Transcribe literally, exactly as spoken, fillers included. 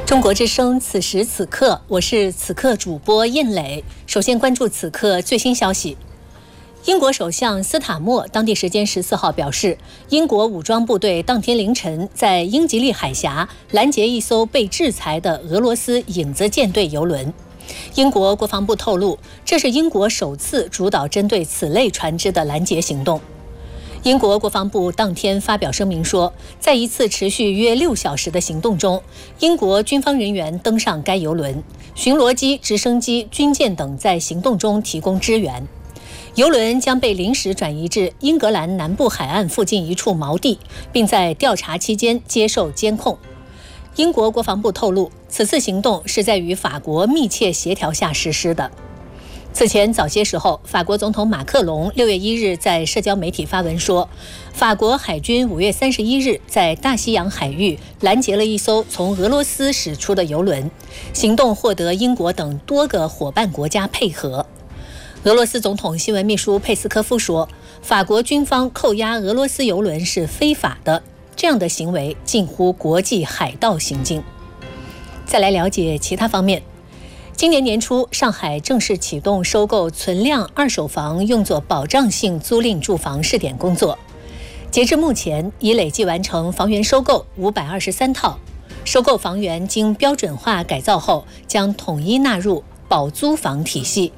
中国之声，此时此刻，我是此刻主播燕磊。首先关注此刻最新消息。英国首相斯塔默当地时间十四号表示，英国武装部队当天凌晨在英吉利海峡拦截一艘被制裁的俄罗斯影子舰队油轮。英国国防部透露，这是英国首次主导针对此类船只的拦截行动。英国国防部当天发表声明说，在一次持续约六小时的行动中，英国军方人员登上该油轮，巡逻机、直升机、军舰等在行动中提供支援。油轮将被临时转移至英格兰南部海岸附近一处锚地，并在调查期间接受监控。英国国防部透露，此次行动是在与法国密切协调下实施的。此前早些时候，法国总统马克龙六月一日在社交媒体发文说，法国海军五月三十一日在大西洋海域拦截了一艘从俄罗斯驶出的油轮，行动获得英国等多个伙伴国家配合。俄罗斯总统新闻秘书佩斯科夫说，法国军方扣押俄罗斯油轮是非法的，这样的行为近乎国际海盗行径。再来了解其他方面。今年年初，上海正式启动收购存量二手房用作保障性租赁住房试点工作。截至目前，已累计完成房源收购五百二十三套，收购房源经标准化改造后，将统一纳入保租房体系。